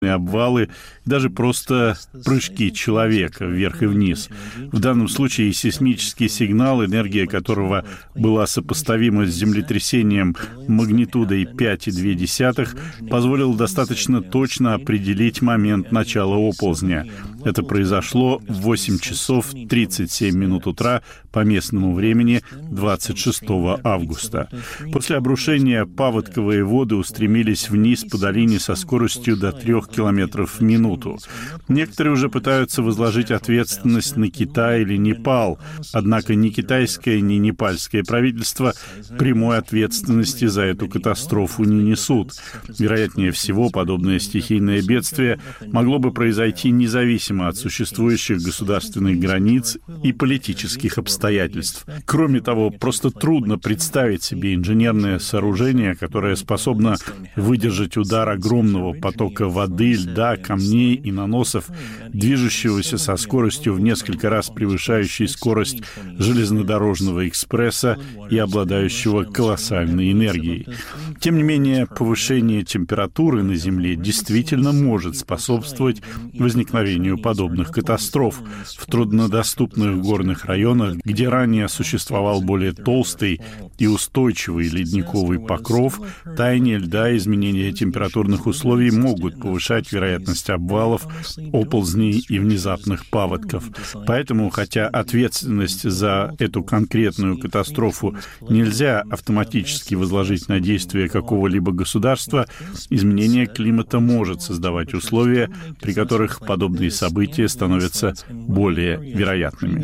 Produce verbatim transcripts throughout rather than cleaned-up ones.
обвалы, даже просто прыжки человека вверх и вниз. В данном случае сейсмический сигнал, энергия которого была сопоставима с землетрясением магнитудой пять целых две десятых, позволил достаточно точно определить момент начала оползня. Это произошло в восемь часов тридцать семь минут утра по местному времени двадцать шестого августа. После обрушения паводковые воды устремились вниз по долине со скоростью до трех километров в минуту. Некоторые уже пытаются возложить ответственность на Китай или Непал, однако ни китайское, ни непальское правительство прямой ответственности за эту катастрофу не несут. Вероятнее всего, подобное стихийное бедствие могло бы произойти независимо от существующих государственных границ и политических обстоятельств. Кроме того, просто трудно представить себе инженерное сооружение, которое способно выдержать удар огромного потока воды, льда, камней и наносов, движущегося со скоростью в несколько раз превышающей скорость железнодорожного экспресса и обладающего колоссальной энергией. Тем не менее, повышение температуры на Земле действительно может способствовать возникновению подобных катастроф. В труднодоступных горных районах, где ранее существовал более толстый и устойчивый ледниковый покров, таяние льда и изменение температурных условий могут повышать вероятность обвалов, оползней и внезапных паводков. Поэтому, хотя ответственность за эту конкретную катастрофу нельзя автоматически возложить на действия какого-либо государства, изменение климата может создавать условия, при которых подобные события становятся более вероятными.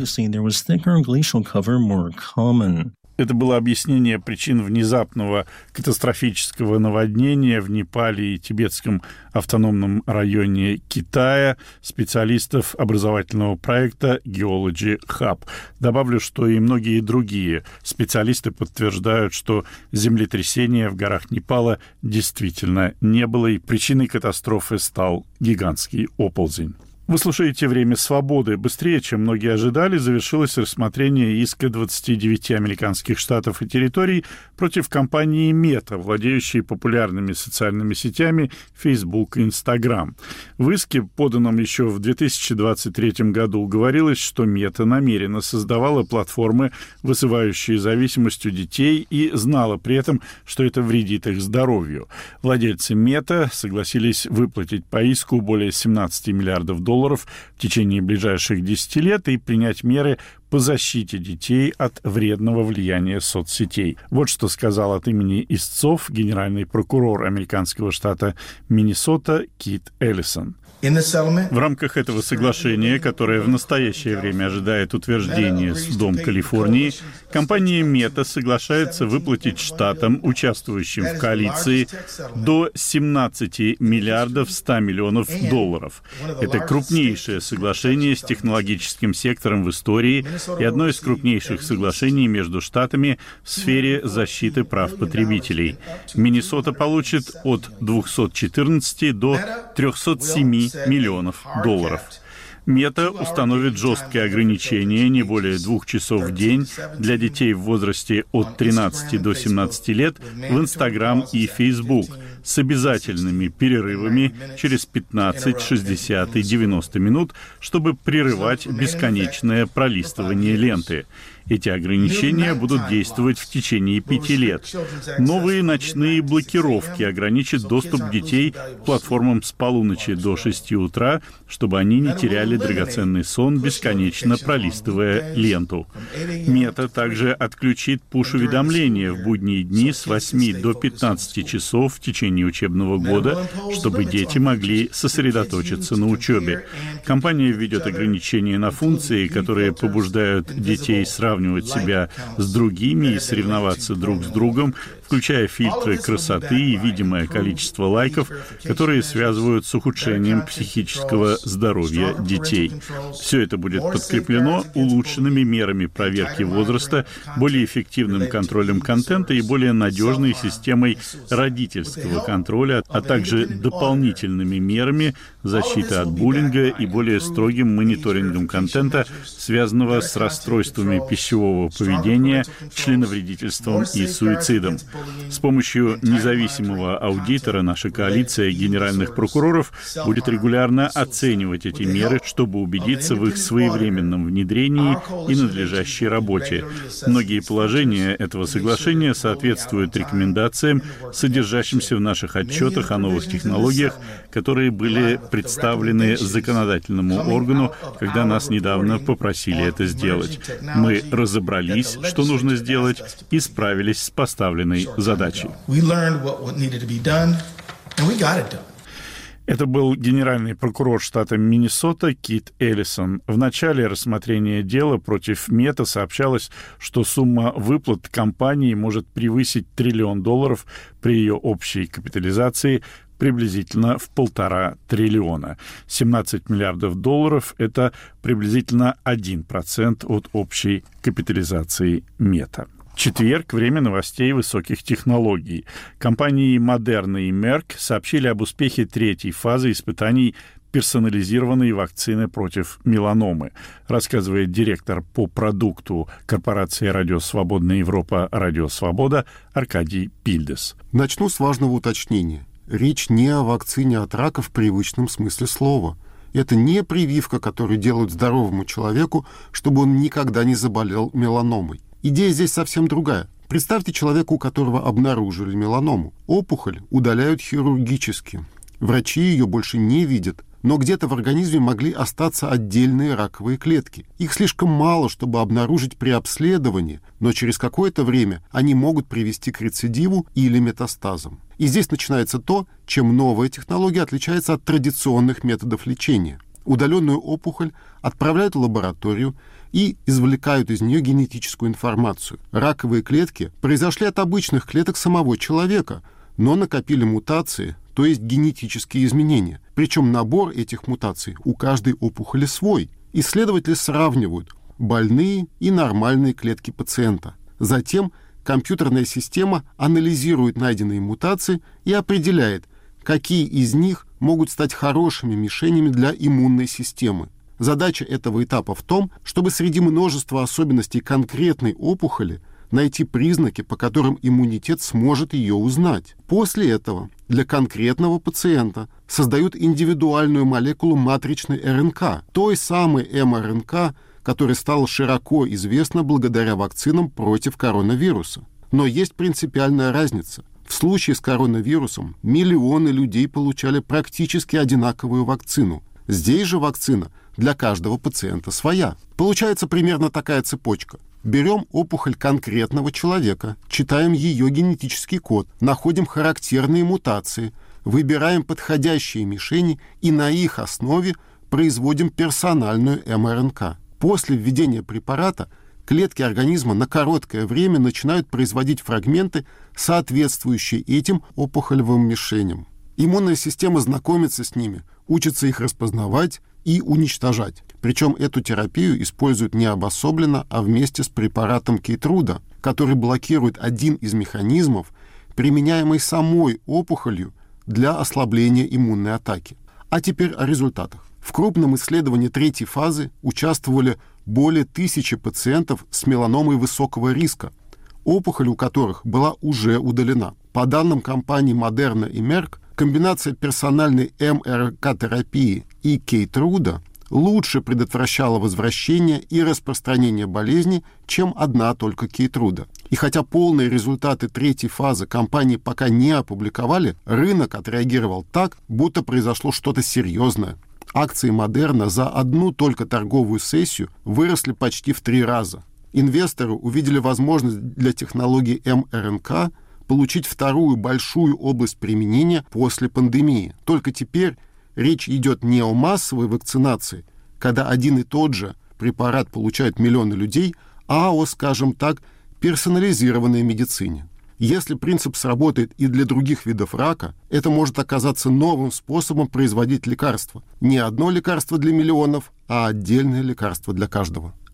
Это было объяснение причин внезапного катастрофического наводнения в Непале и Тибетском автономном районе Китая специалистов образовательного проекта Geology Hub. Добавлю, что и многие другие специалисты подтверждают, что землетрясения в горах Непала действительно не было, и причиной катастрофы стал гигантский оползень. Вы слушаете «Время свободы». Быстрее, чем многие ожидали, завершилось рассмотрение иска двадцати девяти американских штатов и территорий против компании Meta, владеющей популярными социальными сетями Facebook и Instagram. В иске, поданном еще в две тысячи двадцать третьем году, говорилось, что Meta намеренно создавала платформы, вызывающие зависимость у детей, и знала при этом, что это вредит их здоровью. Владельцы Meta согласились выплатить по иску более семнадцати миллиардов долларов в течение ближайших десяти лет и принять меры по защите детей от вредного влияния соцсетей. Вот что сказал от имени истцов генеральный прокурор американского штата Миннесота Кит Эллисон. В рамках этого соглашения, которое в настоящее время ожидает утверждения судом Калифорнии, компания Meta соглашается выплатить штатам, участвующим в коалиции, до семнадцати миллиардов ста миллионов долларов. Это крупнейшее соглашение с технологическим сектором в истории и одно из крупнейших соглашений между штатами в сфере защиты прав потребителей. Миннесота получит от двухсот четырнадцати до трехсот семи миллионов долларов. Мета установит жесткие ограничения не более двух часов в день для детей в возрасте от тринадцати до семнадцати лет в Instagram и Facebook с обязательными перерывами через пятнадцать, шестьдесят и девяносто минут, чтобы прерывать бесконечное пролистывание ленты. Эти ограничения будут действовать в течение пяти лет. Новые ночные блокировки ограничат доступ детей к платформам с полуночи до шести утра, чтобы они не теряли драгоценный сон, бесконечно пролистывая ленту. Мета также отключит пуш-уведомления в будние дни с восьми до пятнадцати часов в течение учебного года, чтобы дети могли сосредоточиться на учебе. Компания введет ограничения на функции, которые побуждают детей сравнивать себя с другими и соревноваться друг с другом, включая фильтры красоты и видимое количество лайков, которые связывают с ухудшением психического здоровья детей. Все это будет подкреплено улучшенными мерами проверки возраста, более эффективным контролем контента и более надежной системой родительского контроля, а также дополнительными мерами защиты от буллинга и более строгим мониторингом контента, связанного с расстройствами пищевого пищевого поведения, членовредительством и суицидом. С помощью независимого аудитора наша коалиция генеральных прокуроров будет регулярно оценивать эти меры, чтобы убедиться в их своевременном внедрении и надлежащей работе. Многие положения этого соглашения соответствуют рекомендациям, содержащимся в наших отчетах о новых технологиях, которые были представлены законодательному органу, когда нас недавно попросили это сделать. Мы разобрались, что нужно сделать, и справились с поставленной задачей. Это был генеральный прокурор штата Миннесота Кит Эллисон. В начале рассмотрения дела против Мета сообщалось, что сумма выплат компании может превысить триллион долларов при ее общей капитализации приблизительно в полтора триллиона. семнадцать миллиардов долларов — это приблизительно один процент от общей капитализации Мета. Четверг. Время новостей высоких технологий. Компании Moderna и Merck сообщили об успехе третьей фазы испытаний персонализированной вакцины против меланомы, рассказывает директор по продукту корпорации «Радио Свободная Европа» «Радио Свобода» Аркадий Пильдес. Начну с важного уточнения. Речь не о вакцине от рака в привычном смысле слова. Это не прививка, которую делают здоровому человеку, чтобы он никогда не заболел меланомой. Идея здесь совсем другая. Представьте человека, у которого обнаружили меланому. Опухоль удаляют хирургически. Врачи ее больше не видят, но где-то в организме могли остаться отдельные раковые клетки. Их слишком мало, чтобы обнаружить при обследовании, но через какое-то время они могут привести к рецидиву или метастазам. И здесь начинается то, чем новая технология отличается от традиционных методов лечения. Удаленную опухоль отправляют в лабораторию и извлекают из нее генетическую информацию. Раковые клетки произошли от обычных клеток самого человека, но накопили мутации, то есть генетические изменения. Причем набор этих мутаций у каждой опухоли свой. Исследователи сравнивают больные и нормальные клетки пациента. Затем компьютерная система анализирует найденные мутации и определяет, какие из них могут стать хорошими мишенями для иммунной системы. Задача этого этапа в том, чтобы среди множества особенностей конкретной опухоли найти признаки, по которым иммунитет сможет ее узнать. После этого для конкретного пациента создают индивидуальную молекулу матричной РНК, той самой эм эр эн ка, которая стала широко известна благодаря вакцинам против коронавируса. Но есть принципиальная разница. В случае с коронавирусом миллионы людей получали практически одинаковую вакцину. Здесь же вакцина для каждого пациента своя. Получается примерно такая цепочка. Берем опухоль конкретного человека, читаем ее генетический код, находим характерные мутации, выбираем подходящие мишени и на их основе производим персональную эм эр эн ка. После введения препарата клетки организма на короткое время начинают производить фрагменты, соответствующие этим опухолевым мишеням. Иммунная система знакомится с ними, учится их распознавать и уничтожать. Причем эту терапию используют не обособленно, а вместе с препаратом Кейтруда, который блокирует один из механизмов, применяемый самой опухолью для ослабления иммунной атаки. А теперь о результатах. В крупном исследовании третьей фазы участвовали более тысячи пациентов с меланомой высокого риска, опухоль у которых была уже удалена. По данным компаний Moderna и Merck, комбинация персональной эм эр эн ка-терапии и Кейтруда лучше предотвращала возвращение и распространение болезни, чем одна только Кейтруда. И хотя полные результаты третьей фазы компании пока не опубликовали, рынок отреагировал так, будто произошло что-то серьезное. Акции Moderna за одну только торговую сессию выросли почти в три раза. Инвесторы увидели возможность для технологии эм эр эн ка получить вторую большую область применения после пандемии. Только теперь речь идет не о массовой вакцинации, когда один и тот же препарат получают миллионы людей, а о, скажем так, персонализированной медицине. Если принцип сработает и для других видов рака, это может оказаться новым способом производить лекарства. Не одно лекарство для миллионов, а отдельное лекарство для каждого.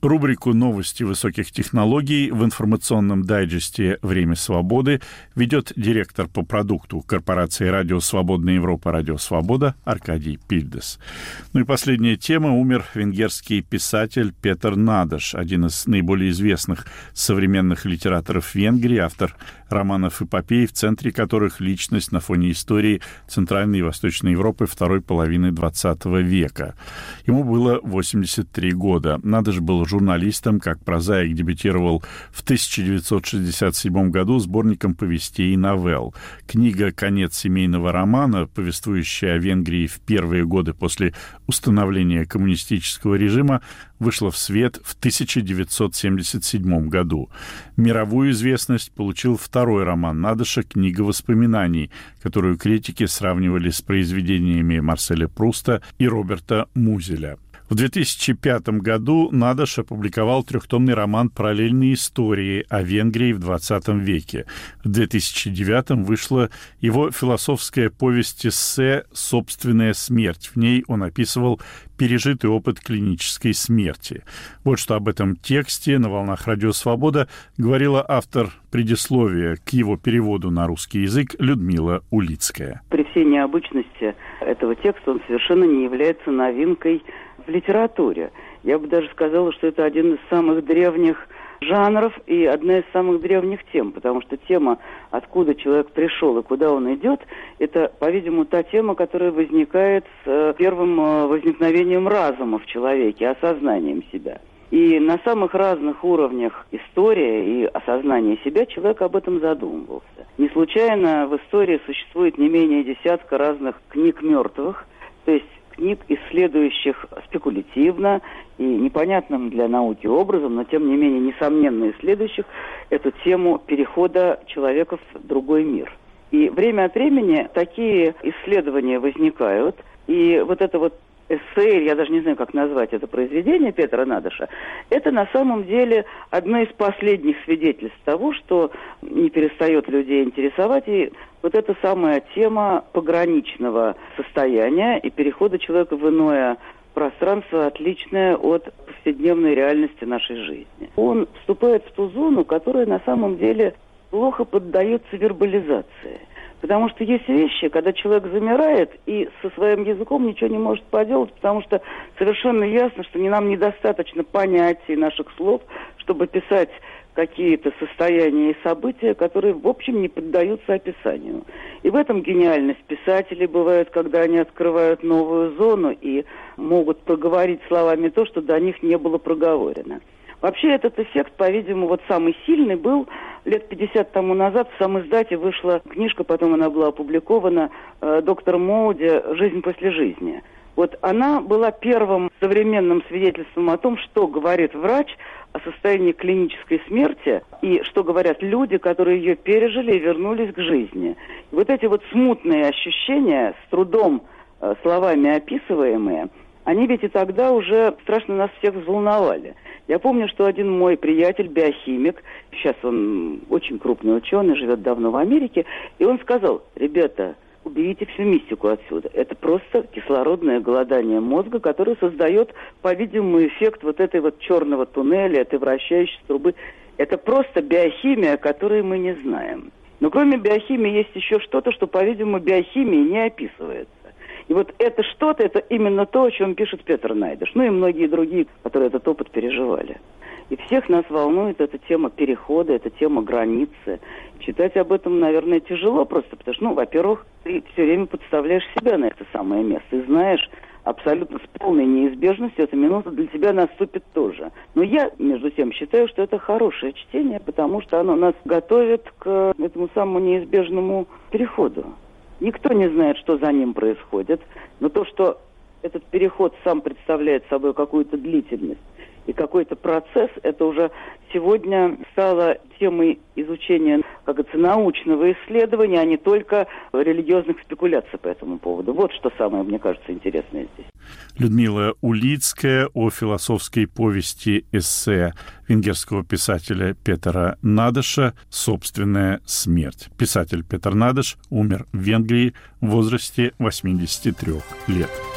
Рубрику «Новости высоких технологий» в информационном дайджесте «Время свободы» ведет директор по продукту корпорации «Радио Свободная Европа» «Радио Свобода» Аркадий Пильдес. Ну и последняя тема. Умер венгерский писатель Петър Надеш, один из наиболее известных современных литераторов Венгрии, автор романов эпопей, в центре которых личность на фоне истории Центральной и Восточной Европы второй половины двадцатого века. Ему было восемьдесят три года. Надеш был журналистом, как прозаик дебютировал в тысяча девятьсот шестьдесят седьмом году сборником повестей и новелл. Книга «Конец семейного романа», повествующая о Венгрии в первые годы после установления коммунистического режима, вышла в свет в тысяча девятьсот семьдесят седьмом году. Мировую известность получил второй роман Надеша «Книга воспоминаний», которую критики сравнивали с произведениями Марселя Пруста и Роберта Музеля. В две тысячи пятом году Надеш опубликовал трехтомный роман «Параллельные истории» о Венгрии в двадцатом веке. В две тысячи девятом вышла его философская повесть-эссе «Собственная смерть». В ней он описывал пережитый опыт клинической смерти. Вот что об этом тексте на волнах «Радио Свобода» говорила автор предисловия к его переводу на русский язык Людмила Улицкая. При всей необычности этого текста он совершенно не является новинкой в литературе. Я бы даже сказала, что это один из самых древних жанров и одна из самых древних тем, потому что тема, откуда человек пришел и куда он идет, это, по-видимому, та тема, которая возникает с первым возникновением разума в человеке, осознанием себя. И на самых разных уровнях истории и осознания себя человек об этом задумывался. Не случайно в истории существует не менее десятка разных книг мертвых, то есть книг, исследующих спекулятивно и непонятным для науки образом, но тем не менее несомненно исследующих эту тему перехода человека в другой мир. И время от времени такие исследования возникают, и вот это вот эссе, я даже не знаю, как назвать это произведение Петъра Надеша, это на самом деле одно из последних свидетельств того, что не перестает людей интересовать, и вот эта самая тема пограничного состояния и перехода человека в иное пространство, отличное от повседневной реальности нашей жизни. Он вступает в ту зону, которая на самом деле плохо поддается вербализации. Потому что есть вещи, когда человек замирает и со своим языком ничего не может поделать, потому что совершенно ясно, что нам недостаточно понятий наших слов, чтобы писать какие-то состояния и события, которые, в общем, не поддаются описанию. И в этом гениальность писателей бывает, когда они открывают новую зону и могут проговорить словами то, что до них не было проговорено. Вообще этот эффект, по-видимому, вот самый сильный был лет пятьдесят тому назад. В самоиздате вышла книжка, потом она была опубликована, э, доктор Моуди «Жизнь после жизни». Вот она была первым современным свидетельством о том, что говорит врач о состоянии клинической смерти и что говорят люди, которые ее пережили и вернулись к жизни. И вот эти вот смутные ощущения, с трудом э, словами описываемые, они ведь и тогда уже страшно нас всех взволновали. Я помню, что один мой приятель, биохимик, сейчас он очень крупный ученый, живет давно в Америке, и он сказал: ребята, уберите всю мистику отсюда. Это просто кислородное голодание мозга, которое создает, по-видимому, эффект вот этой вот черного туннеля, этой вращающейся трубы. Это просто биохимия, которую мы не знаем. Но кроме биохимии есть еще что-то, что, по-видимому, биохимией не описывается. И вот это что-то, это именно то, о чем пишет Петър Надеш, ну и многие другие, которые этот опыт переживали. И всех нас волнует эта тема перехода, эта тема границы. Читать об этом, наверное, тяжело просто, потому что, ну, во-первых, ты все время подставляешь себя на это самое место и знаешь абсолютно с полной неизбежностью, эта минута для тебя наступит тоже. Но я, между тем, считаю, что это хорошее чтение, потому что оно нас готовит к этому самому неизбежному переходу. Никто не знает, что за ним происходит, но то, что этот переход сам представляет собой какую-то длительность и какой-то процесс, это уже сегодня стало темой изучения, как это, научного исследования, а не только религиозных спекуляций по этому поводу. Вот что самое, мне кажется, интересное здесь. Людмила Улицкая о философской повести эссе венгерского писателя Петъра Надеша «Собственная смерть». Писатель Петър Надеш умер в Венгрии в возрасте восьмидесяти трёх лет.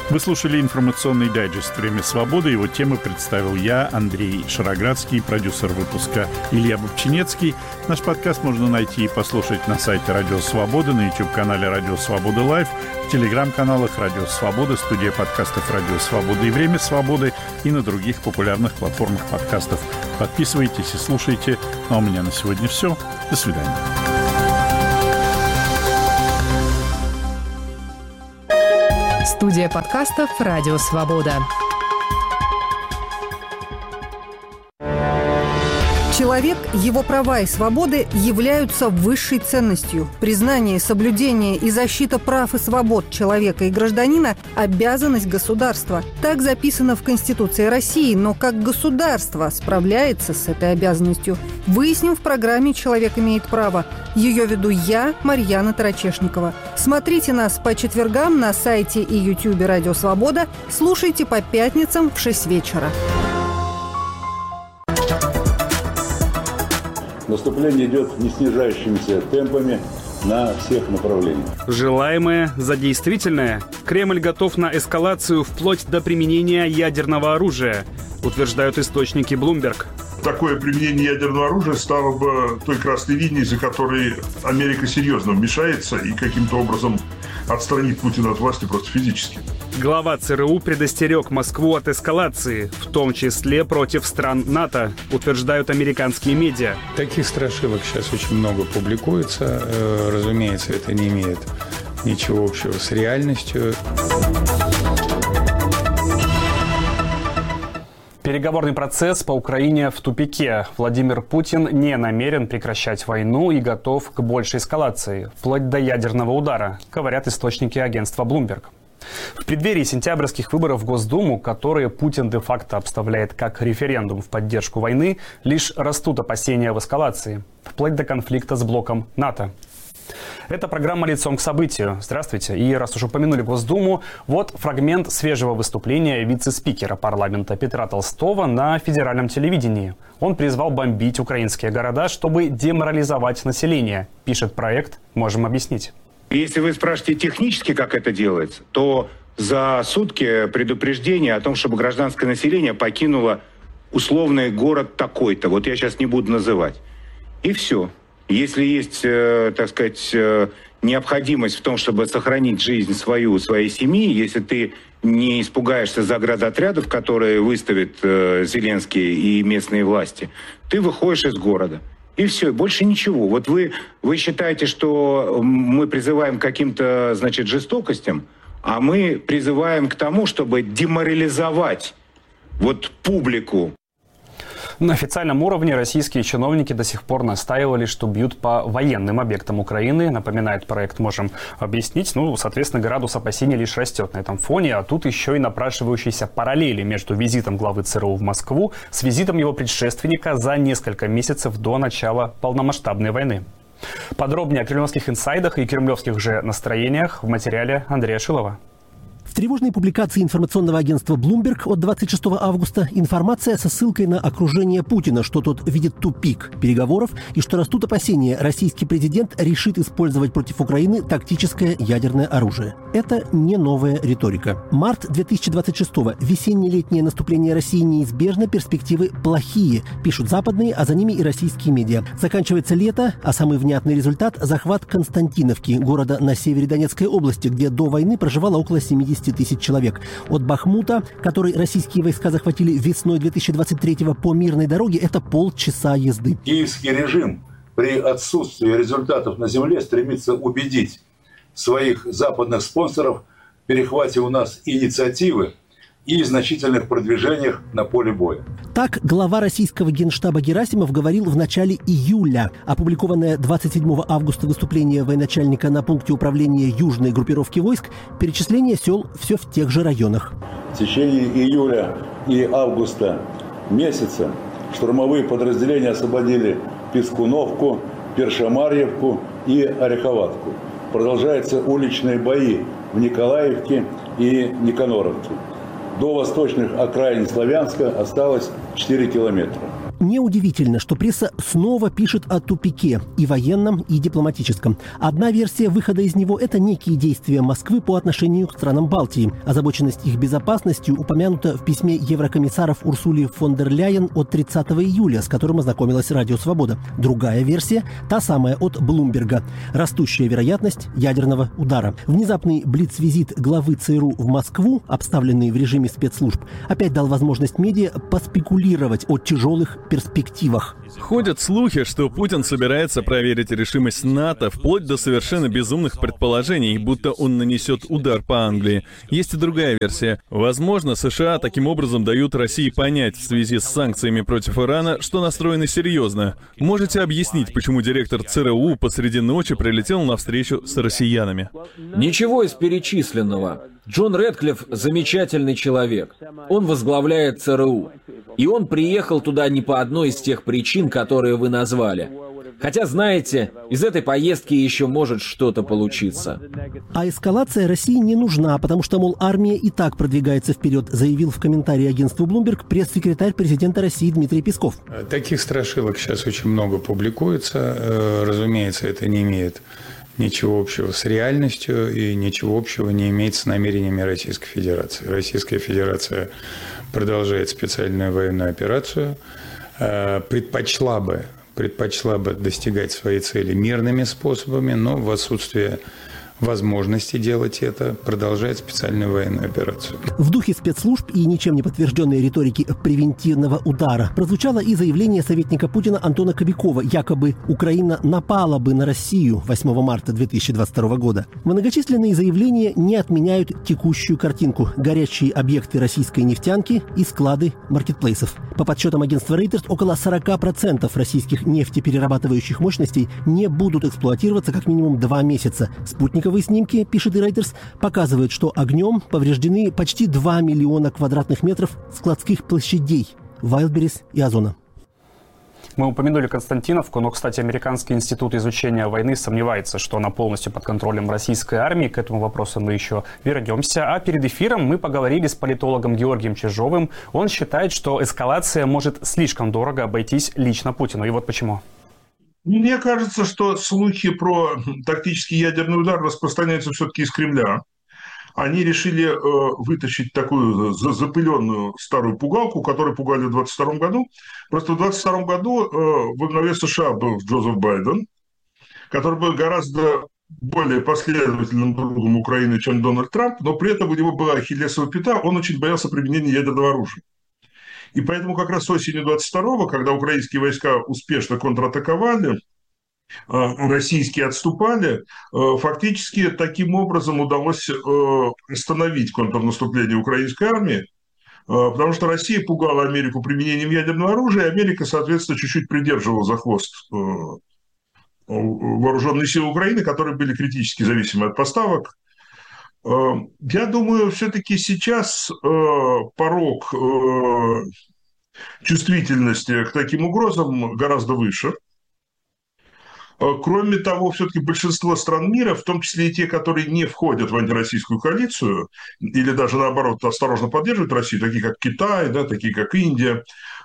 Вы слушали информационный дайджест «Время свободы». Его темы представил я, Андрей Шароградский, продюсер выпуска Илья Бобчинецкий. Наш подкаст можно найти и послушать на сайте Радио Свобода, на YouTube-канале Радио Свобода Лайв, в телеграм-каналах Радио Свобода, студия подкастов Радио Свобода и Время свободы и на других популярных платформах подкастов. Подписывайтесь и слушайте. А у меня на сегодня все. До свидания. Студия подкастов «Радио Свобода». Человек, его права и свободы являются высшей ценностью. Признание, соблюдение и защита прав и свобод человека и гражданина – обязанность государства. Так записано в Конституции России, но как государство справляется с этой обязанностью, выясним в программе «Человек имеет право». Ее веду я, Марьяна Тарачешникова. Смотрите нас по четвергам на сайте и ютубе «Радио Свобода», слушайте по пятницам в шесть вечера. Наступление идет не снижающимися темпами на всех направлениях. Желаемое за действительное. Кремль готов на эскалацию вплоть до применения ядерного оружия, утверждают источники Bloomberg. Такое применение ядерного оружия стало бы той красной линией, за которой Америка серьезно вмешается и каким-то образом отстранит Путина от власти просто физически. Глава ЦРУ предостерег Москву от эскалации, в том числе против стран НАТО, утверждают американские медиа. Таких страшилок сейчас очень много публикуется. Разумеется, это не имеет ничего общего с реальностью. Переговорный процесс по Украине в тупике. Владимир Путин не намерен прекращать войну и готов к большей эскалации, вплоть до ядерного удара, говорят источники агентства Bloomberg. В преддверии сентябрьских выборов в Госдуму, которые Путин де-факто обставляет как референдум в поддержку войны, лишь растут опасения в эскалации, вплоть до конфликта с блоком НАТО. Это программа «Лицом к событию». Здравствуйте. И раз уж упомянули Госдуму, вот фрагмент свежего выступления вице-спикера парламента Петра Толстого на федеральном телевидении. Он призвал бомбить украинские города, чтобы деморализовать население, пишет проект «Можем объяснить». Если вы спрашиваете технически, как это делается, то за сутки предупреждение о том, чтобы гражданское население покинуло условный город такой-то. Вот я сейчас не буду называть. И все. Если есть, э, так сказать, э, необходимость в том, чтобы сохранить жизнь свою, своей семьи, если ты не испугаешься заградотрядов, которые выставят э, Зеленский и местные власти, ты выходишь из города. И все, больше ничего. Вот вы, вы считаете, что мы призываем к каким-то, значит, жестокостям, а мы призываем к тому, чтобы деморализовать вот публику. На официальном уровне российские чиновники до сих пор настаивали, что бьют по военным объектам Украины. Напоминает проект «Можем объяснить». Ну, соответственно, градус опасений лишь растет на этом фоне. А тут еще и напрашивающиеся параллели между визитом главы ЦРУ в Москву с визитом его предшественника за несколько месяцев до начала полномасштабной войны. Подробнее о кремлевских инсайдах и кремлевских же настроениях в материале Андрея Шилова. В тревожной публикации информационного агентства Bloomberg от двадцать шестого августа информация со ссылкой на окружение Путина, что тот видит тупик переговоров и что растут опасения, российский президент решит использовать против Украины тактическое ядерное оружие. Это не новая риторика. Март две тысячи двадцать шестого. Весенне-летнее наступление России неизбежно, перспективы плохие, пишут западные, а за ними и российские медиа. Заканчивается лето, а самый внятный результат – захват Константиновки, города на севере Донецкой области, где до войны проживало около семьдесят тысяч человек. От Бахмута, который российские войска захватили весной две тысячи двадцать третьего по мирной дороге, это полчаса езды. Киевский режим при отсутствии результатов на земле стремится убедить своих западных спонсоров в перехвате у нас инициативы и значительных продвижениях на поле боя. Так глава российского генштаба Герасимов говорил в начале июля. Опубликованное двадцать седьмого августа выступление военачальника на пункте управления южной группировки войск, перечисление сел все в тех же районах. В течение июля и августа месяца штурмовые подразделения освободили Пискуновку, Першамарьевку и Ореховатку. Продолжаются уличные бои в Николаевке и Никаноровке. До восточных окраин Славянска осталось четыре километра. Неудивительно, что пресса снова пишет о тупике и военном, и дипломатическом. Одна версия выхода из него – это некие действия Москвы по отношению к странам Балтии. Озабоченность их безопасностью упомянута в письме еврокомиссаров Урсули фон дер Ляйен от тридцатого июля, с которым ознакомилась Радио Свобода. Другая версия – та самая от Блумберга. Растущая вероятность ядерного удара. Внезапный блиц-визит главы ЦРУ в Москву, обставленный в режиме спецслужб, опять дал возможность медиа поспекулировать о тяжелых перспективах. Ходят слухи, что Путин собирается проверить решимость НАТО, вплоть до совершенно безумных предположений, будто он нанесет удар по Англии. Есть и другая версия. Возможно, США таким образом дают России понять в связи с санкциями против Ирана, что настроены серьезно. Можете объяснить, почему директор ЦРУ посреди ночи прилетел на встречу с россиянами? Ничего из перечисленного. Джон Рэдклифф – замечательный человек. Он возглавляет ЦРУ. И он приехал туда не по одной из тех причин, которые вы назвали. Хотя, знаете, из этой поездки еще может что-то получиться. А эскалация России не нужна, потому что, мол, армия и так продвигается вперед, заявил в комментарии агентству Bloomberg пресс-секретарь президента России Дмитрий Песков. Таких страшилок сейчас очень много публикуется. Разумеется, это не имеет ничего общего с реальностью и ничего общего не имеет с намерениями Российской Федерации. Российская Федерация продолжает специальную военную операцию, предпочла бы, предпочла бы достигать своей цели мирными способами, но в отсутствие возможности делать это, продолжает специальную военную операцию. В духе спецслужб и ничем не подтвержденной риторики превентивного удара прозвучало и заявление советника Путина Антона Кобякова, якобы Украина напала бы на Россию восьмого марта две тысячи двадцать второго года. Многочисленные заявления не отменяют текущую картинку: горячие объекты российской нефтянки и склады маркетплейсов. По подсчетам агентства Reuters, около сорок процентов российских нефтеперерабатывающих мощностей не будут эксплуатироваться как минимум два месяца. Спутниковые снимки, пишет и Reuters, показывают, что огнем повреждены почти два миллиона квадратных метров складских площадей Вайлдберрис и Озона. Мы упомянули Константиновку, но, кстати, Американский институт изучения войны сомневается, что она полностью под контролем российской армии. К этому вопросу мы еще вернемся. А перед эфиром мы поговорили с политологом Георгием Чижовым. Он считает, что эскалация может слишком дорого обойтись лично Путину. И вот почему. Мне кажется, что слухи про тактический ядерный удар распространяются все-таки из Кремля. Они решили э, вытащить такую запыленную старую пугалку, которую пугали в двадцать втором году. Просто в двадцать втором году э, во главе США был Джозеф Байден, который был гораздо более последовательным другом Украины, чем Дональд Трамп, но при этом у него была ахиллесова пята, он очень боялся применения ядерного оружия. И поэтому как раз осенью двадцать второго, когда украинские войска успешно контратаковали, российские отступали, фактически таким образом удалось остановить контрнаступление украинской армии, потому что Россия пугала Америку применением ядерного оружия, и Америка, соответственно, чуть-чуть придерживала за хвост вооруженные силы Украины, которые были критически зависимы от поставок. Я думаю, все-таки сейчас порог чувствительности к таким угрозам гораздо выше. Кроме того, все-таки большинство стран мира, в том числе и те, которые не входят в антироссийскую коалицию, или даже наоборот осторожно поддерживают Россию, такие как Китай, да, такие как Индия,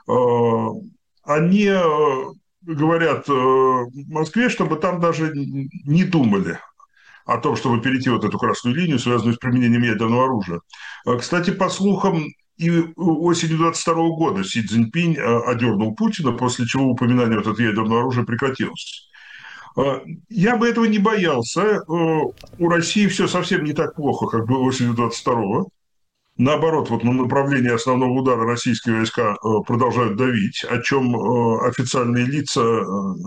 они говорят Москве, чтобы там даже не думали о том, чтобы перейти вот эту красную линию, связанную с применением ядерного оружия. Кстати, по слухам, и осенью двадцать второго года Си Цзиньпинь одернул Путина, после чего упоминание вот этого ядерного оружия прекратилось. Я бы этого не боялся. У России все совсем не так плохо, как было осенью двадцать второго. Наоборот, вот на направлении основного удара российские войска продолжают давить, о чем официальные лица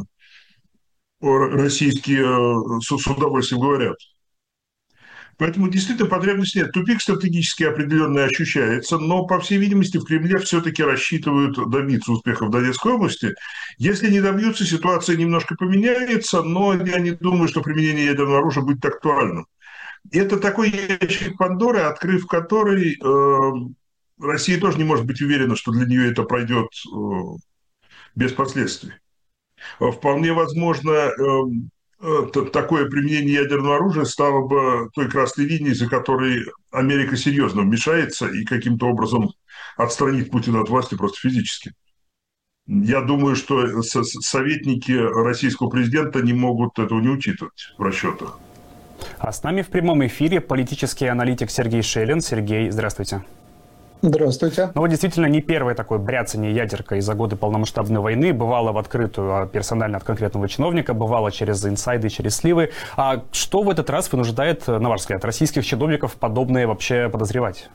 российские с удовольствием говорят. Поэтому действительно потребности нет. Тупик стратегически определенно ощущается, но, по всей видимости, в Кремле все-таки рассчитывают добиться успеха в Донецкой области. Если не добьются, ситуация немножко поменяется, но я не думаю, что применение ядерного оружия будет актуальным. Это такой ящик Пандоры, открыв который, э, Россия тоже не может быть уверена, что для нее это пройдет э, без последствий. Вполне возможно, э, такое применение ядерного оружия стало бы той красной линией, за которой Америка серьезно вмешается и каким-то образом отстранит Путина от власти просто физически. Я думаю, что советники российского президента не могут этого не учитывать в расчетах. А с нами в прямом эфире политический аналитик Сергей Шелин. Сергей, здравствуйте. Здравствуйте. Ну вот действительно не первое такое бряцание ядеркой за годы полномасштабной войны. Бывало в открытую, персонально от конкретного чиновника, бывало через инсайды, через сливы. А что в этот раз вынуждает, на ваш взгляд, российских чиновников подобное вообще подозревать?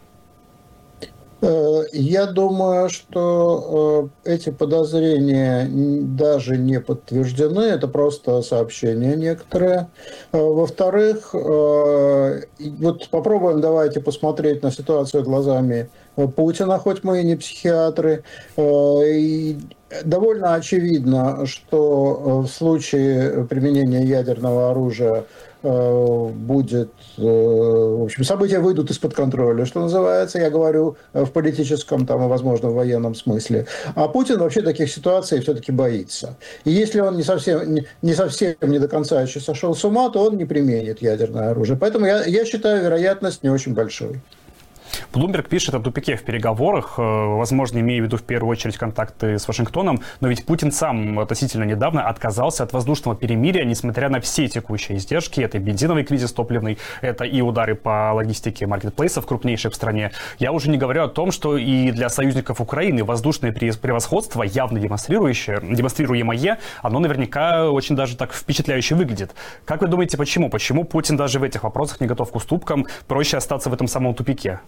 Я думаю, что эти подозрения даже не подтверждены, это просто сообщения некоторые. Во-вторых, вот попробуем давайте посмотреть на ситуацию глазами Путина, хоть мы и не психиатры. И довольно очевидно, что в случае применения ядерного оружия будет, в общем, события выйдут из-под контроля, что называется, я говорю в политическом там, и, возможно, в военном смысле. А Путин вообще таких ситуаций все-таки боится. И если он не совсем не, совсем не до конца еще сошел с ума, то он не применит ядерное оружие. Поэтому я, я считаю вероятность не очень большой. Блумберг пишет о тупике в переговорах, возможно, имея в виду в первую очередь контакты с Вашингтоном, но ведь Путин сам относительно недавно отказался от воздушного перемирия, несмотря на все текущие издержки. Это бензиновый кризис топливный, это и удары по логистике маркетплейсов, крупнейших в стране. Я уже не говорю о том, что и для союзников Украины воздушное превосходство, явно демонстрирующее, демонстрируемое, оно наверняка очень даже так впечатляюще выглядит. Как вы думаете, почему? Почему Путин даже в этих вопросах не готов к уступкам, проще остаться в этом самом тупике?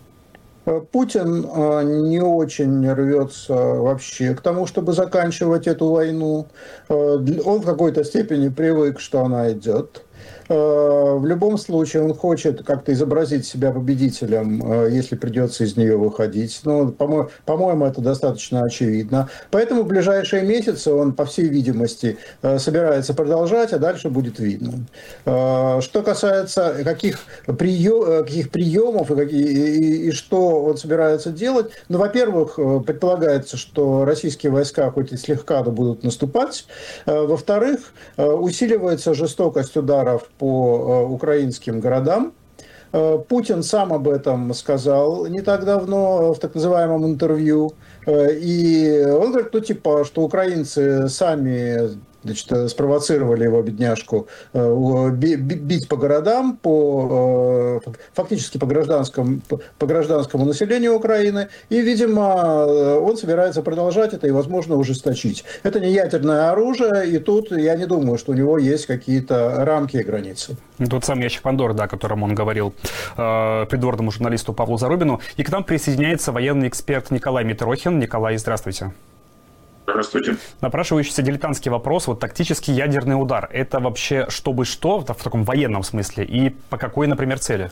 Путин не очень рвется вообще к тому, чтобы заканчивать эту войну. Он в какой-то степени привык, что она идет. В любом случае он хочет как-то изобразить себя победителем, если придется из нее выходить. Ну, по-моему, по-моему, это достаточно очевидно. Поэтому в ближайшие месяцы он, по всей видимости, собирается продолжать, а дальше будет видно. Что касается каких, прием, каких приемов и, какие, и, и что он собирается делать, ну, во-первых, предполагается, что российские войска хоть и слегка, но будут наступать. Во-вторых, усиливается жестокость ударов по украинским городам. Путин сам об этом сказал не так давно в так называемом интервью. И он говорит, ну типа, что украинцы сами, значит, спровоцировали его, бедняжку, бить по городам, по, фактически по гражданскому, по гражданскому населению Украины. И, видимо, он собирается продолжать это и, возможно, ужесточить. Это не ядерное оружие, и тут я не думаю, что у него есть какие-то рамки и границы. Тот самый ящик Пандоры, да, о котором он говорил э, придворному журналисту Павлу Зарубину. И к нам присоединяется военный эксперт Николай Митрохин. Николай, здравствуйте. Здравствуйте. Напрашивающийся дилетантский вопрос. Вот тактический ядерный удар. Это вообще чтобы что в таком военном смысле? И по какой, например, цели?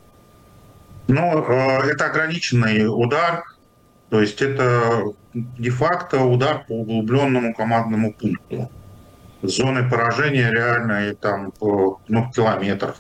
Ну, это ограниченный удар. То есть это де-факто удар по углубленному командному пункту. Зоны поражения реальные там по ну, километр.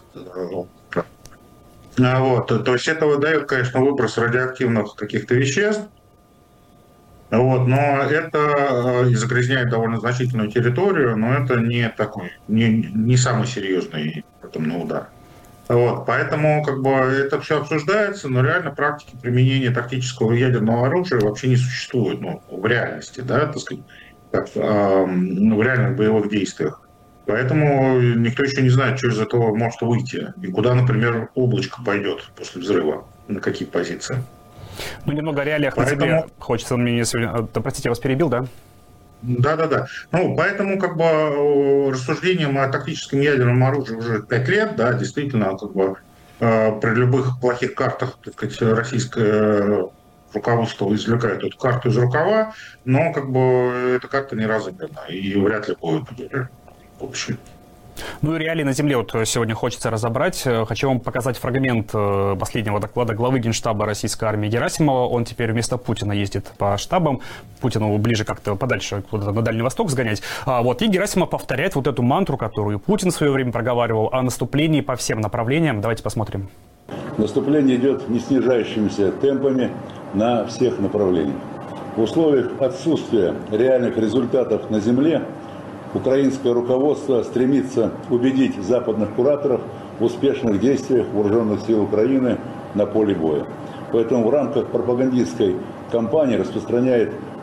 Вот. То есть это дает, конечно, выброс радиоактивных каких-то веществ. Вот, но это и загрязняет довольно значительную территорию, но это не такой, не, не самый серьезный атомный удар. Вот, поэтому как бы это все обсуждается, но реально практики применения тактического ядерного оружия вообще не существует, ну, в реальности, да, так сказать, как, э, в реальных боевых действиях. Поэтому никто еще не знает, что из этого может выйти и куда, например, облачко пойдет после взрыва, на какие позиции. Ну, немного о реалиях на тебе хочется мне сегодня... Простите, я вас перебил, да? Да-да-да. Ну, поэтому как бы рассуждением о тактическом ядерном оружии уже пять лет, да, действительно, как бы при любых плохих картах, так сказать, российское руководство извлекает эту карту из рукава, но как бы эта карта не разыграна и вряд ли будет в общем. Ну и реалии на земле вот сегодня хочется разобрать. Хочу вам показать фрагмент последнего доклада главы Генштаба российской армии Герасимова. Он теперь вместо Путина ездит по штабам. Путину ближе как-то подальше, куда-то на Дальний Восток сгонять. А вот и Герасимов повторяет вот эту мантру, которую Путин в свое время проговаривал, о наступлении по всем направлениям. Давайте посмотрим. Наступление идет не снижающимися темпами на всех направлениях. В условиях отсутствия реальных результатов на земле украинское руководство стремится убедить западных кураторов в успешных действиях вооруженных сил Украины на поле боя. Поэтому в рамках пропагандистской кампании распространяет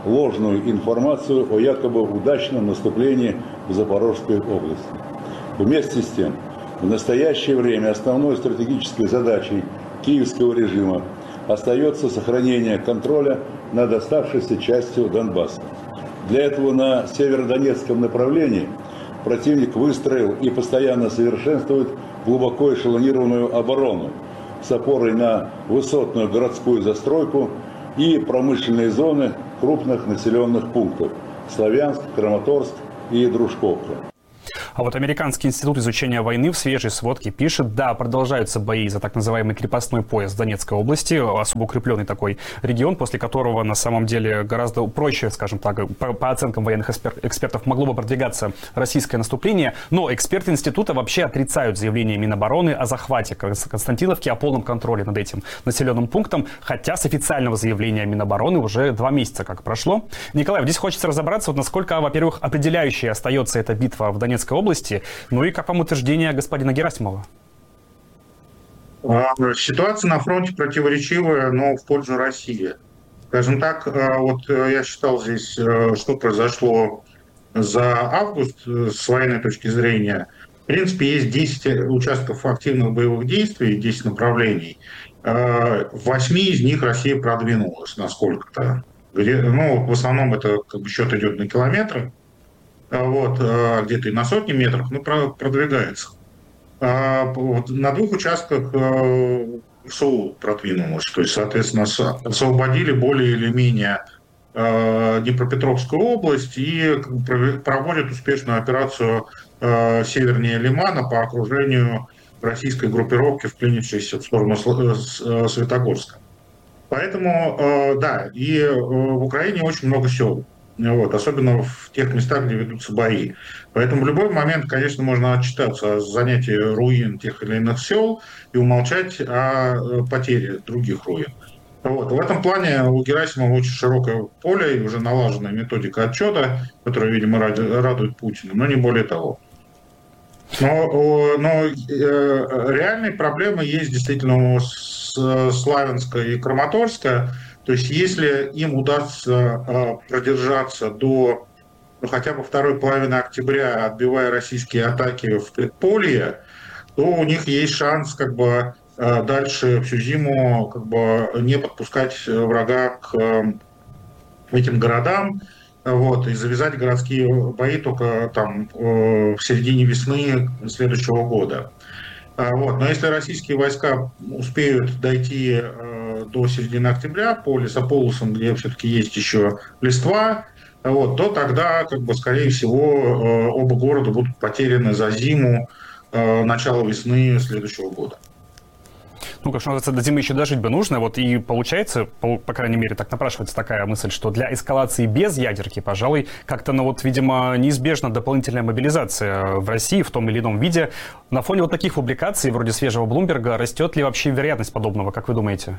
ложную информацию о якобы удачном наступлении в Запорожской области. Вместе с тем, в настоящее время основной стратегической задачей киевского режима остается сохранение контроля над оставшейся частью Донбасса. Для этого на северодонецком направлении противник выстроил и постоянно совершенствует глубоко эшелонированную оборону с опорой на высотную городскую застройку и промышленные зоны крупных населенных пунктов – Славянск, Краматорск и Дружковка. А вот Американский институт изучения войны в свежей сводке пишет, да, продолжаются бои за так называемый крепостной пояс в Донецкой области, особо укрепленный такой регион, после которого на самом деле гораздо проще, скажем так, по, по оценкам военных экспертов, могло бы продвигаться российское наступление. Но эксперты института вообще отрицают заявление Минобороны о захвате Константиновки, о полном контроле над этим населенным пунктом, хотя с официального заявления Минобороны уже два месяца как прошло. Николай, здесь хочется разобраться, вот насколько, во-первых, определяющей остается эта битва в Донецкой области, ну и как вам утверждение господина Герасимова? Ситуация на фронте противоречивая, но в пользу России. Скажем так, вот я считал здесь, что произошло за август с военной точки зрения. В принципе, есть десять участков активных боевых действий, десять направлений. В восьми из них Россия продвинулась на сколько-то. Ну, в основном это как бы счет идет на километры. Вот, где-то и на сотни метров, ну, продвигается. На двух участках ВСУ продвинулось, то есть, соответственно, освободили более или менее Днепропетровскую область и проводят успешную операцию севернее Лимана по окружению российской группировки, вклинившейся в сторону Светогорска. Поэтому, да, и в Украине очень много сел. Вот, особенно в тех местах, где ведутся бои. Поэтому в любой момент, конечно, можно отчитаться о занятии руин тех или иных сел и умолчать о потере других руин. Вот. В этом плане у Герасимова очень широкое поле и уже налаженная методика отчета, которая, видимо, радует Путина, но не более того. Но, но э, реальные проблемы есть действительно у Славянска и Краматорска. То есть если им удастся э, продержаться до ну, хотя бы второй половины октября, отбивая российские атаки в предполье, то у них есть шанс как бы э, дальше всю зиму как бы не подпускать врага к э, этим городам, вот, и завязать городские бои только там э, в середине весны следующего года. Вот. Но если российские войска успеют дойти э, до середины октября по лесополосам, где все-таки есть еще листва, вот, то тогда, как бы, скорее всего, э, оба города будут потеряны за зиму, э, начало весны следующего года. Ну, как что называется, до зимы еще дожить бы нужно. Вот и получается, по, по крайней мере, так напрашивается такая мысль, что для эскалации без ядерки, пожалуй, как-то, ну вот, видимо, неизбежна дополнительная мобилизация в России в том или ином виде. На фоне вот таких публикаций, вроде свежего Блумберга, растет ли вообще вероятность подобного, как вы думаете?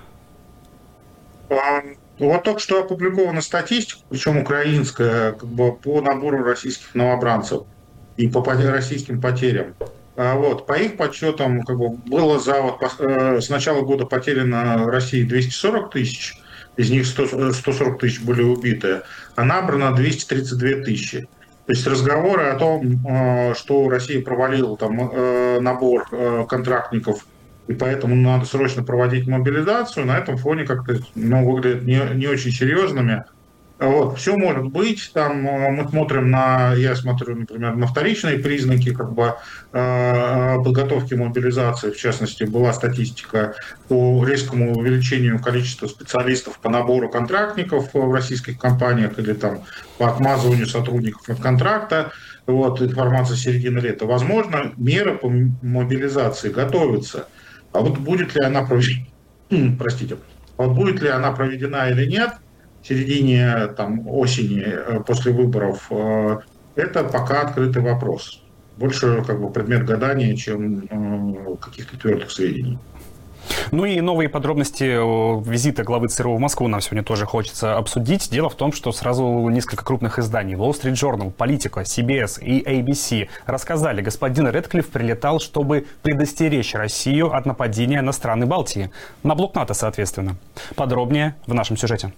Вот только что опубликована статистика, причем украинская, как бы по набору российских новобранцев и по российским потерям. Вот, по их подсчетам, как бы, было за вот, с начала года потеряно России двести сорок тысяч, из них сто сорок тысяч были убиты, а набрано двести тридцать две тысячи. То есть разговоры о том, что Россия провалила там набор контрактников, и поэтому надо срочно проводить мобилизацию, на этом фоне как-то, ну, выглядят не, не очень серьезными. Вот, все может быть, там мы смотрим на, я смотрю, например, на вторичные признаки как бы подготовки мобилизации, в частности, была статистика по резкому увеличению количества специалистов по набору контрактников в российских компаниях или там по отмазыванию сотрудников от контракта, вот, информация середины лета. Возможно, меры по мобилизации готовятся, а вот будет ли она проведена, простите, а вот будет ли она проведена или нет, в середине там, осени после выборов, это пока открытый вопрос. Больше как бы предмет гадания, чем каких-то твердых сведений. Ну и новые подробности визита главы ЦРУ в Москву нам сегодня тоже хочется обсудить. Дело в том, что сразу несколько крупных изданий Wall Street Journal, Politico, си би эс и эй би си рассказали, господин Рэдклифф прилетал, чтобы предостеречь Россию от нападения на страны Балтии. На блок НАТО, соответственно. Подробнее в нашем сюжете.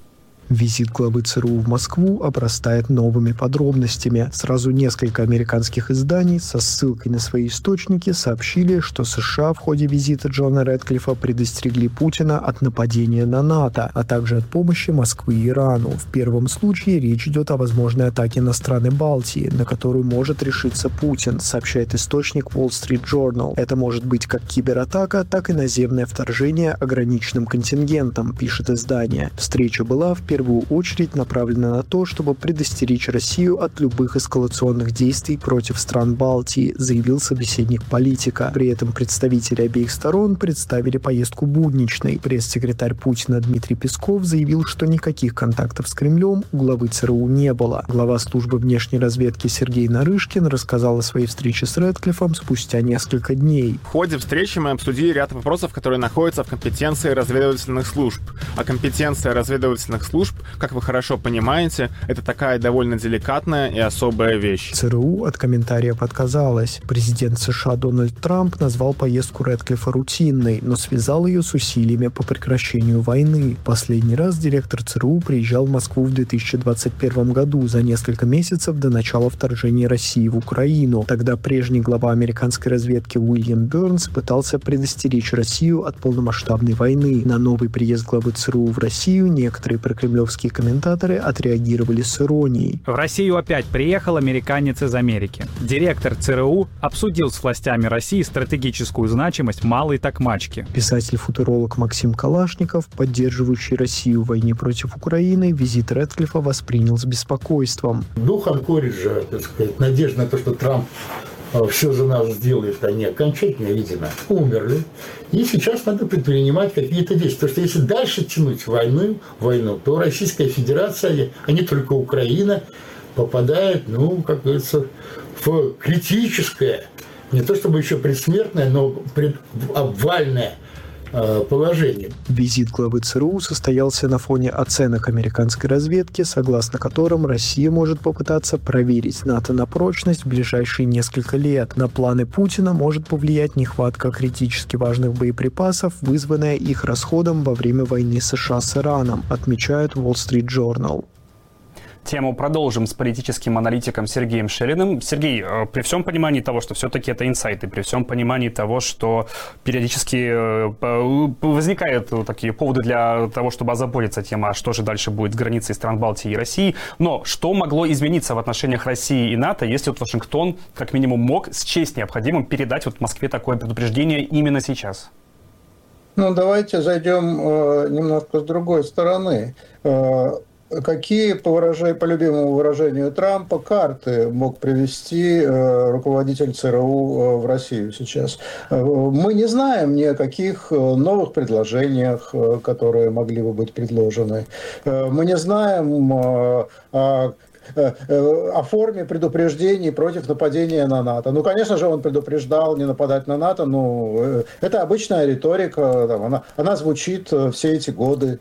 Визит главы ЦРУ в Москву обрастает новыми подробностями. Сразу несколько американских изданий со ссылкой на свои источники сообщили, что США в ходе визита Джона Рэдклиффа предостерегли Путина от нападения на НАТО, а также от помощи Москвы и Ирану. В первом случае речь идет о возможной атаке на страны Балтии, на которую может решиться Путин, сообщает источник Wall Street Journal. Это может быть как кибератака, так и наземное вторжение ограниченным контингентом, пишет издание. Встреча была в В первую очередь направлена на то, чтобы предостеречь Россию от любых эскалационных действий против стран Балтии, заявил собеседник политика. При этом представители обеих сторон представили поездку будничной. Пресс-секретарь Путина Дмитрий Песков заявил, что никаких контактов с Кремлем у главы ЦРУ не было. Глава службы внешней разведки Сергей Нарышкин рассказал о своей встрече с Рэдклиффом спустя несколько дней. В ходе встречи мы обсудили ряд вопросов, которые находятся в компетенции разведывательных служб. А компетенция разведывательных служб, как вы хорошо понимаете, это такая довольно деликатная и особая вещь. ЦРУ от комментариев отказалась. Президент США Дональд Трамп назвал поездку Рэдклиффа рутинной, но связал ее с усилиями по прекращению войны. Последний раз директор ЦРУ приезжал в Москву в две тысячи двадцать первом году, за несколько месяцев до начала вторжения России в Украину. Тогда прежний глава американской разведки Уильям Бернс пытался предостеречь Россию от полномасштабной войны. На новый приезд главы ЦРУ в Россию некоторые прокремлевские комментаторы отреагировали с иронией. В Россию опять приехал американец из Америки. Директор ЦРУ обсудил с властями России стратегическую значимость малой токмачки. Писатель-футуролог Максим Калашников, поддерживающий Россию в войне против Украины, визит Рэдклиффа воспринял с беспокойством. Дух Анкориджа, так сказать, надежда на то, что Трамп все за нас сделает, они окончательно, видимо, умерли. И сейчас надо предпринимать какие-то действия. Потому что если дальше тянуть войну, войну, то Российская Федерация, а не только Украина, попадает, ну, как говорится, в критическое, не то чтобы еще предсмертное, но предобвальное положение. Визит главы ЦРУ состоялся на фоне оценок американской разведки, согласно которым Россия может попытаться проверить НАТО на прочность в ближайшие несколько лет. На планы Путина может повлиять нехватка критически важных боеприпасов, вызванная их расходом во время войны США с Ираном, отмечает Wall Street Journal. Тему продолжим с политическим аналитиком Сергеем Шелиным. Сергей, при всем понимании того, что все-таки это инсайты, при всем понимании того, что периодически возникают такие поводы для того, чтобы озаботиться тем, а что же дальше будет с границей стран Балтии и России, но что могло измениться в отношениях России и НАТО, если вот Вашингтон как минимум мог счесть необходимым передать вот Москве такое предупреждение именно сейчас? Ну, давайте зайдем э, немножко с другой стороны. Э, Какие, по, выражению, по любимому выражению Трампа, карты мог привести э, руководитель ЦРУ э, в Россию сейчас? Э, мы не знаем ни о каких новых предложениях, э, которые могли бы быть предложены. Э, мы не знаем э, о о форме предупреждений против нападения на НАТО. Ну, конечно же, он предупреждал не нападать на НАТО, но это обычная риторика, там, она, она звучит все эти годы.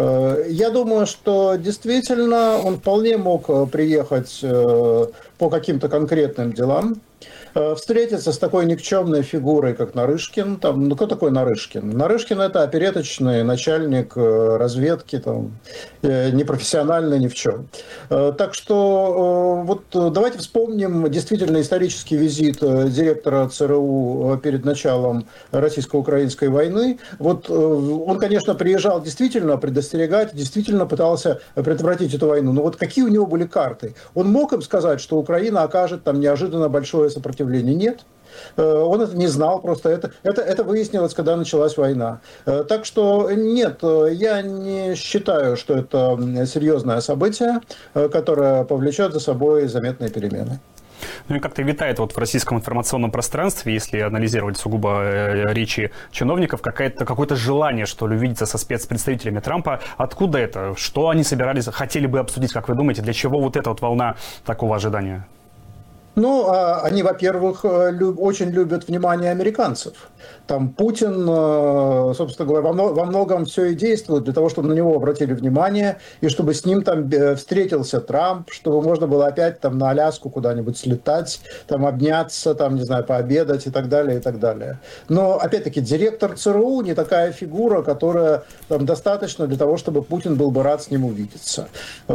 Я думаю, что действительно он вполне мог приехать по каким-то конкретным делам, встретиться с такой никчемной фигурой, как Нарышкин. Там, ну, кто такой Нарышкин? Нарышкин – это опереточный начальник разведки, там, непрофессиональный ни в чем. Так что вот давайте вспомним действительно исторический визит директора ЦРУ перед началом российско-украинской войны. Вот он, конечно, приезжал действительно предостерегать, действительно пытался предотвратить эту войну. Но вот какие у него были карты? Он мог им сказать, что Украина окажет там неожиданно большое сопротивление? Нет. Он это не знал, просто это, это, это выяснилось, когда началась война. Так что нет, я не считаю, что это серьезное событие, которое повлечет за собой заметные перемены. Ну и как-то витает вот в российском информационном пространстве, если анализировать сугубо э, речи чиновников, какое-то, какое-то желание, что ли, увидеться со спецпредставителями Трампа. Откуда это? Что они собирались, хотели бы обсудить, как вы думаете, для чего вот эта вот волна такого ожидания? Ну, они, во-первых, люб, очень любят внимание американцев. Там Путин, собственно говоря, во многом все и действует для того, чтобы на него обратили внимание, и чтобы с ним там встретился Трамп, чтобы можно было опять там на Аляску куда-нибудь слетать, там обняться, там, не знаю, пообедать и так далее, и так далее. Но, опять-таки, директор ЦРУ не такая фигура, которая там достаточно для того, чтобы Путин был бы рад с ним увидеться.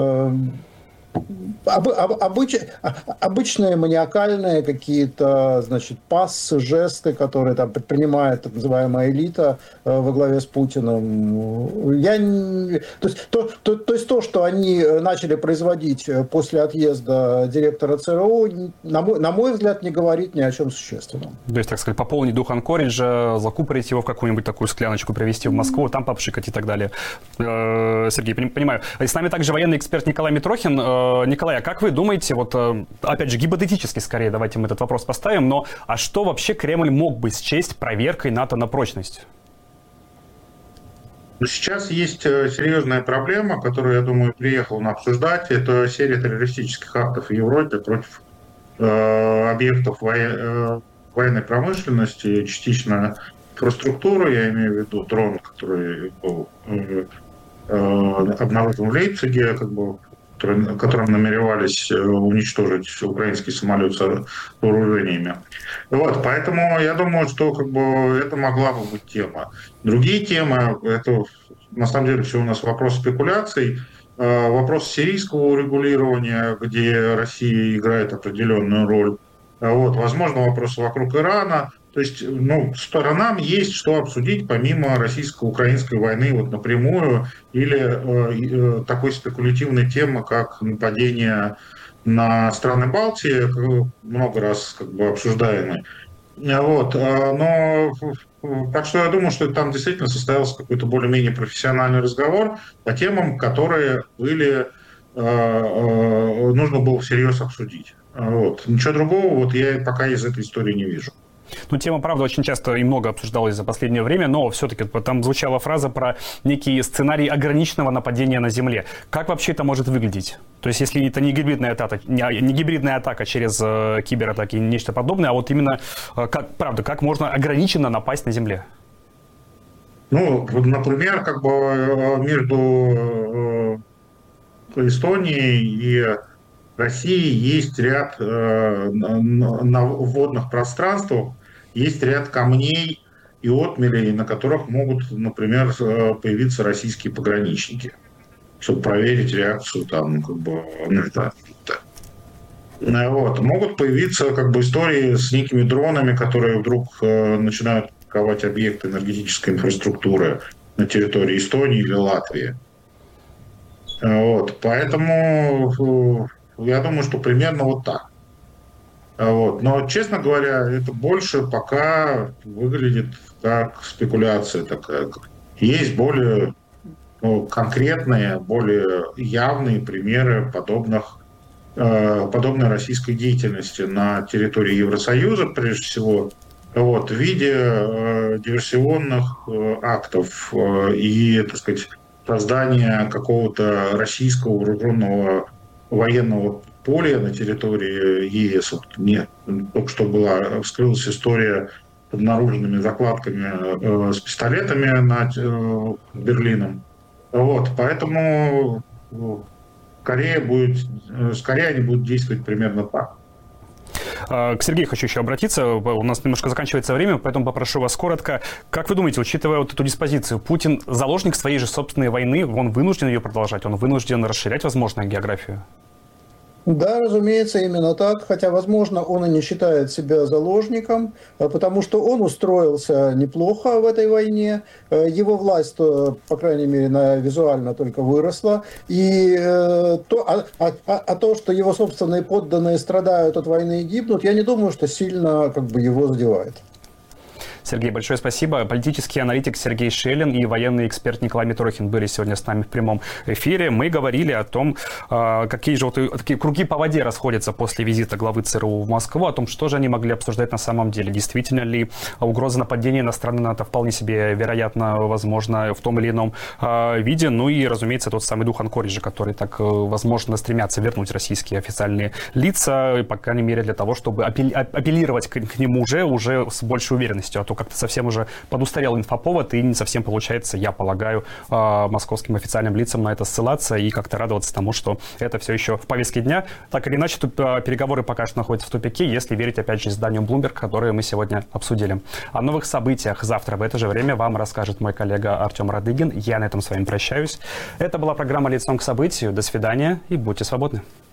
Об, об, обыч, обычные маниакальные какие-то, значит, пассы, жесты, которые там предпринимает так называемая элита э, во главе с Путиным. Я не, то, есть, то, то, то есть то, что они начали производить после отъезда директора ЦРУ, на мой, на мой взгляд, не говорит ни о чем существенном. То есть, так сказать, пополнить дух Анкориджа, закупорить его в какую-нибудь такую скляночку, привезти в Москву, там попшикать и так далее. Э, Сергей, понимаю. И с нами также военный эксперт Николай Митрохин. Николай, а как вы думаете, вот опять же гипотетически скорее давайте мы этот вопрос поставим, но а что вообще Кремль мог бы счесть проверкой НАТО на прочность? Сейчас есть серьезная проблема, которую, я думаю, приехал на обсуждать. Это серия террористических актов в Европе против э, объектов во... э, военной промышленности, частично инфраструктуру, я имею в виду дрон, который был э, э, обнаружен в Лейпциге, как бы, которым намеревались уничтожить украинский самолет с вооружениями. Вот, поэтому я думаю, что как бы, это могла бы быть тема. Другие темы, это на самом деле все у нас вопрос спекуляций, вопрос сирийского урегулирования, где Россия играет определенную роль. Вот, возможно, вопросы вокруг Ирана. То есть, ну, сторонам есть что обсудить помимо российско-украинской войны вот напрямую или э, э, такой спекулятивной темы, как нападение на страны Балтии, много раз как бы обсуждаемой. Вот, но так что я думаю, что там действительно состоялся какой-то более-менее профессиональный разговор по темам, которые были, э, э, нужно было всерьез обсудить. Вот. Ничего другого вот я пока из этой истории не вижу. Ну, тема, правда, очень часто и много обсуждалась за последнее время, но все-таки там звучала фраза про некий сценарий ограниченного нападения на Земле. Как вообще это может выглядеть? То есть, если это не гибридная атака, не, не гибридная атака через э, кибератаки, нечто подобное, а вот именно, э, как, правда, как можно ограниченно напасть на Земле? Ну, например, как бы между э, Эстонией и Россией есть ряд э, на, на водных пространствах, есть ряд камней и отмелей, на которых могут, например, появиться российские пограничники, чтобы проверить реакцию там, как бы, на это. Вот. Могут появиться как бы истории с некими дронами, которые вдруг э, начинают атаковать объекты энергетической инфраструктуры на территории Эстонии или Латвии. Вот. Поэтому я думаю, что примерно вот так. Вот. Но, честно говоря, это больше пока выглядит как спекуляция такая. Есть более ну, конкретные, более явные примеры подобных, э, подобной российской деятельности на территории Евросоюза, прежде всего, вот, в виде э, диверсионных э, актов э, и, так сказать, создания какого-то российского вооруженного военного поля на территории ЕС. Вот мне только что была, вскрылась история с обнаруженными закладками э, с пистолетами над э, Берлином. Вот, поэтому скорее, будет, скорее они будут действовать примерно так. К Сергею хочу еще обратиться. У нас немножко заканчивается время, поэтому попрошу вас коротко. Как вы думаете, учитывая вот эту диспозицию, Путин заложник своей же собственной войны, он вынужден ее продолжать, он вынужден расширять, возможно, географию? Да, разумеется, именно так, хотя, возможно, он и не считает себя заложником, потому что он устроился неплохо в этой войне, его власть, по крайней мере, на, визуально только выросла, и то, а, а, а то, что его собственные подданные страдают от войны и гибнут, я не думаю, что сильно как бы, его задевает. Сергей, большое спасибо. Политический аналитик Сергей Шелин и военный эксперт Николай Митрохин были сегодня с нами в прямом эфире. Мы говорили о том, какие же вот такие круги по воде расходятся после визита главы ЦРУ в Москву, о том, что же они могли обсуждать на самом деле. Действительно ли угроза нападения на страны НАТО вполне себе вероятно, возможно, в том или ином виде. Ну и, разумеется, тот самый дух Анкориджа, который так, возможно, стремятся вернуть российские официальные лица, по крайней мере, для того, чтобы апеллировать к, к нему уже, уже с большей уверенностью. А то как-то совсем уже подустарел инфоповод, и не совсем получается, я полагаю, московским официальным лицам на это ссылаться и как-то радоваться тому, что это все еще в повестке дня. Так или иначе, тут переговоры пока что находятся в тупике, если верить, опять же, изданию Bloomberg, которое мы сегодня обсудили. О новых событиях завтра в это же время вам расскажет мой коллега Артем Радыгин. Я на этом с вами прощаюсь. Это была программа «Лицом к событию». До свидания и будьте свободны.